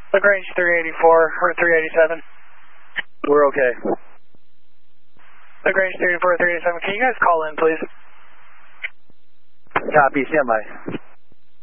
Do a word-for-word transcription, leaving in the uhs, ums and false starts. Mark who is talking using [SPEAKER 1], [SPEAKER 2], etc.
[SPEAKER 1] LaGrange three eighty-four, or three eighty-seven.
[SPEAKER 2] We're okay.
[SPEAKER 1] LaGrange three eighty-four, three eighty-seven, can you guys call in, please?
[SPEAKER 2] Copy, stand by.